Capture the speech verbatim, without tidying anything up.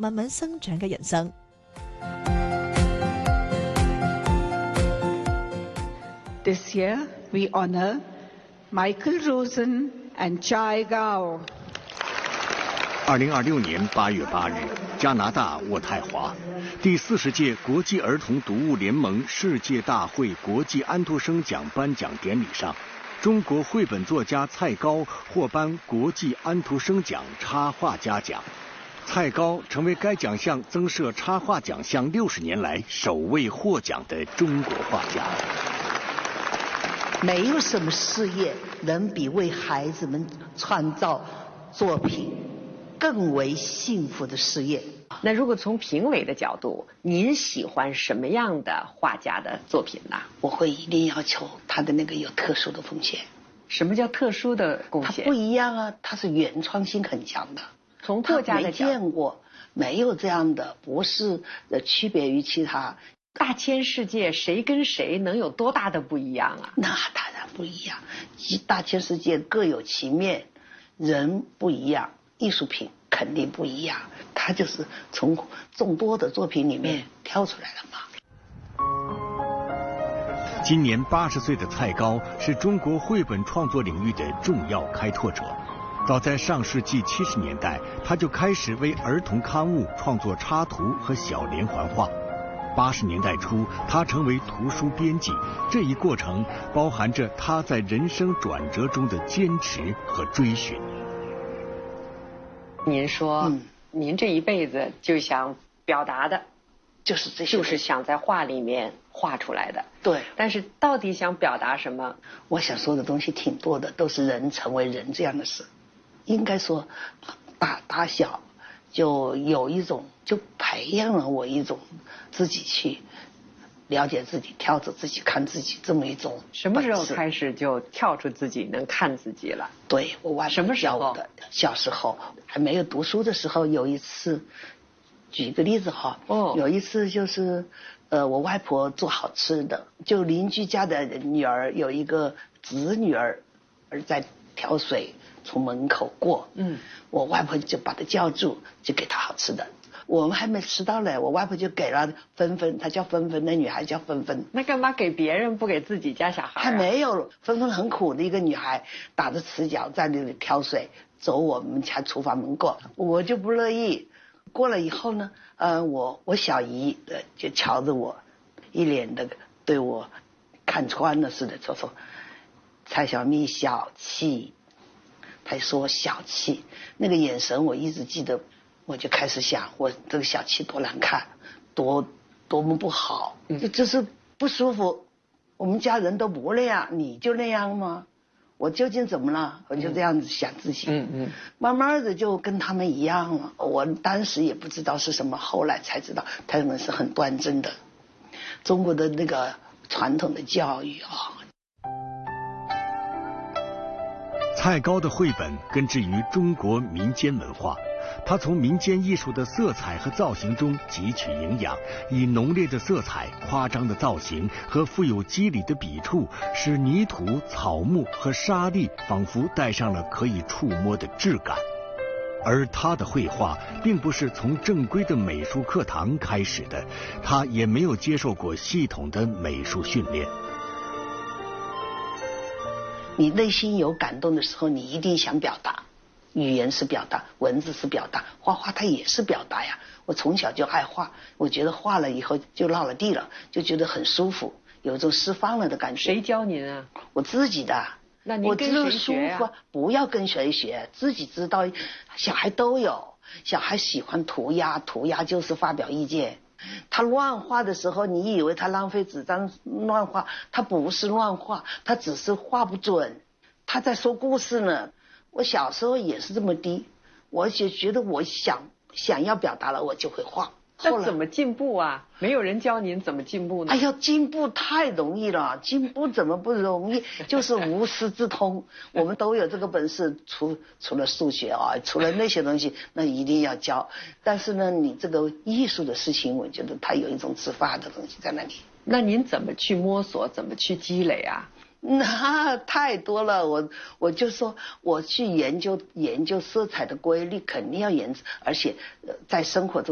慢慢生長嘅人生。 This year we honor Michael Rosen and Chai Gao。 二零二六年八月八日，加拿大渥太华，第四十届国际儿童读物联盟世界大会国际安徒生奖颁奖典礼上，中国绘本作家蔡高获颁国际安徒生奖插画家奖。蔡高成为该奖项增设插画奖项六十年来首位获奖的中国画家。 没有什么事业能比为孩子们创造作品更为幸福的事业。 那如果从评委的角度，您喜欢什么样的画家的作品呢？ 我会一定要求他的那个有特殊的贡献。 什么叫特殊的贡献？ 他不一样啊，他是原创性很强的。 从作家的角度， 没见过，没有这样的，不是呃区别于其他。 大千世界谁跟谁能有多大的不一样啊？ 那当然不一样，大千世界各有其面，人不一样，艺术品肯定不一样，他就是从众多的作品里面挑出来了嘛。 今年八十岁的蔡高是中国绘本创作领域的重要开拓者。早在上世纪七十年代，他就开始为儿童刊物创作插图和小连环画。八十年代初，他成为图书编辑，这一过程包含着他在人生转折中的坚持和追寻。 您说，嗯、您这一辈子就想表达的， 就是这些， 就是想在画里面画出来的。 对。 但是到底想表达什么？ 我想说的东西挺多的，都是人成为人这样的事。应该说，打打小就有一种，就培养了我一种自己去了解自己、跳出自己、看自己这么一种。 什么时候开始就跳出自己能看自己了？ 对，我外婆什么时候的？小时候还没有读书的时候，有一次，举个例子哈， 哦， 有一次就是呃，我外婆做好吃的，就邻居家的女儿有一个侄女儿儿在挑水。从门口过，嗯，我外婆就把她叫住，就给她好吃的。我们还没吃到嘞，我外婆就给了芬芬，她叫芬芬，那女孩叫芬芬。 那干嘛给别人不给自己家小孩、啊？ 还没有，芬芬很苦的一个女孩，打着赤脚在那里挑水，走我们家厨房门过，我就不乐意。过了以后呢，呃，我我小姨呃就瞧着我，一脸的对我看穿了似的，就说蔡小蜜小气。他说我小气，那个眼神我一直记得，我就开始想，我这个小气多难看，多多么不好，就就是不舒服。我们家人都不那样，你就那样吗？我究竟怎么了？我就这样子想自己，嗯嗯，慢慢的就跟他们一样了。我当时也不知道是什么，后来才知道他们是很端正的，中国的那个传统的教育啊。 蔡高的绘本根植于中国民间文化，他从民间艺术的色彩和造型中汲取营养，以浓烈的色彩、夸张的造型和富有肌理的笔触，使泥土、草木和沙粒仿佛带上了可以触摸的质感。而他的绘画并不是从正规的美术课堂开始的，他也没有接受过系统的美术训练。 你内心有感动的时候，你一定想表达，语言是表达，文字是表达，画画它也是表达呀。我从小就爱画，我觉得画了以后就落了地了，就觉得很舒服，有一种释放了的感觉。 谁教您啊？ 我自己的。 那您跟谁学啊？不要跟谁学，自己知道。小孩都有，小孩喜欢涂鸦，涂鸦就是发表意见。他乱画的时候，你以为他浪费纸张乱画，他不是乱画，他只是画不准，他在说故事呢。我小时候也是这么低，我就觉得我想想要表达了，我就会画。 那怎么进步啊？没有人教您怎么进步呢？ 哎呀，进步太容易了，进步怎么不容易？就是无师自通，我们都有这个本事。除除了数学啊，除了那些东西，那一定要教。但是呢，你这个艺术的事情，我觉得它有一种自发的东西在那里。 那您怎么去摸索？怎么去积累啊？ 那太多了，我我就说我去研究研究色彩的规律，肯定要研究，而且、呃、在生活中。